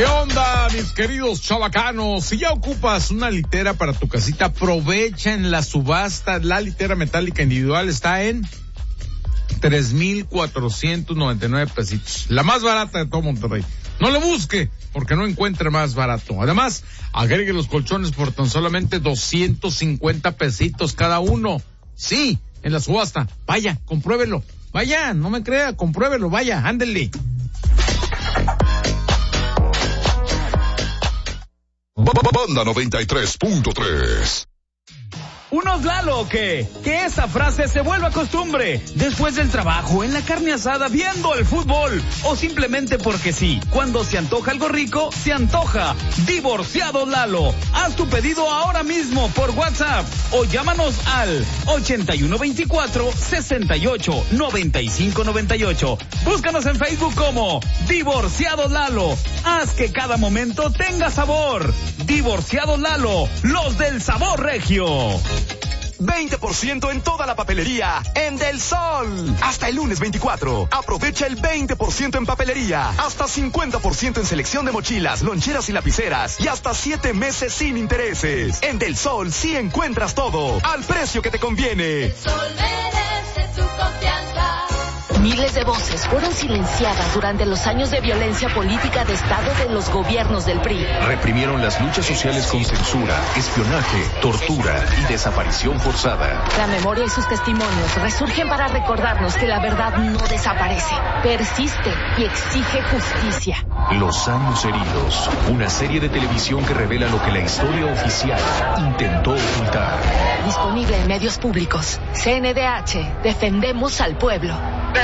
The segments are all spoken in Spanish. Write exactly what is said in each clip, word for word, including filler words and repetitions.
¿Qué onda, mis queridos chavacanos? Si ya ocupas una litera para tu casita, aprovecha en la subasta. La litera metálica individual está en tres mil cuatrocientos noventa y nueve pesitos. La más barata de todo Monterrey. No le busque, porque no encuentre más barato. Además, agregue los colchones por tan solamente doscientos cincuenta pesitos cada uno. Sí, en la subasta. Vaya, compruébelo. Vaya, no me crea, compruébelo. Vaya, ándele. Banda noventa y tres punto tres. ¿Unos Lalo o qué? Que esa frase se vuelva costumbre. Después del trabajo, en la carne asada, viendo el fútbol. O simplemente porque sí. Cuando se antoja algo rico, se antoja. Divorciado Lalo. Haz tu pedido ahora mismo por WhatsApp. O llámanos al ochenta y uno veinticuatro, sesenta y ocho, noventa y cinco noventa y ocho. Búscanos en Facebook como Divorciado Lalo. Haz que cada momento tenga sabor. Divorciado Lalo. Los del sabor regio. veinte por ciento en toda la papelería en Del Sol. Hasta el lunes veinticuatro. Aprovecha el veinte por ciento en papelería. Hasta cincuenta por ciento en selección de mochilas, loncheras y lapiceras. Y hasta siete meses sin intereses. En Del Sol sí encuentras todo. Al precio que te conviene. Del Sol merece su confianza. Miles de voces fueron silenciadas durante los años de violencia política de Estado de los gobiernos del P R I. Reprimieron las luchas sociales con censura, espionaje, tortura y desaparición forzada. La memoria y sus testimonios resurgen para recordarnos que la verdad no desaparece, persiste y exige justicia. Los años heridos, una serie de televisión que revela lo que la historia oficial intentó ocultar. Disponible en medios públicos. C N D H, defendemos al pueblo.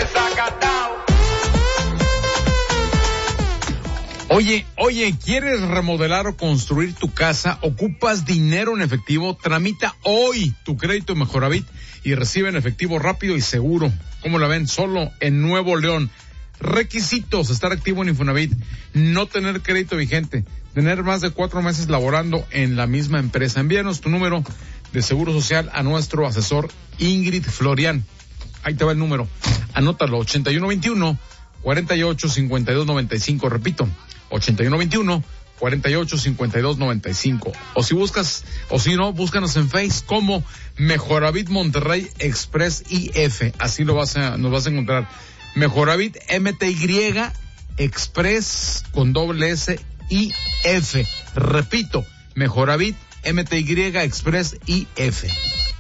Oye, oye, ¿quieres remodelar o construir tu casa? ¿Ocupas dinero en efectivo? Tramita hoy tu crédito Mejoravit y recibe en efectivo rápido y seguro. ¿Cómo la ven? Solo en Nuevo León. Requisitos: estar activo en Infonavit, no tener crédito vigente, tener más de cuatro meses laborando en la misma empresa. Envíanos tu número de seguro social a nuestro asesor Ingrid Florian. Ahí te va el número. Anótalo: ochenta y uno veintiuno, cuarenta y ocho, cincuenta y dos noventa y cinco. Repito, ochenta y uno veintiuno, cuarenta y ocho, cincuenta y dos noventa y cinco. O si buscas, o si no, búscanos en Face como Mejoravit Monterrey Express I F. Así lo vas a, nos vas a encontrar. Mejoravit M T Y Express con doble S I F. Repito, Mejoravit M T Y Express I F.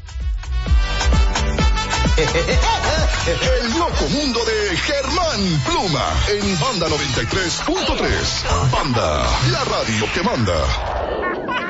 El loco mundo de Germán Pluma en Banda noventa y tres punto tres. Banda, la radio que manda.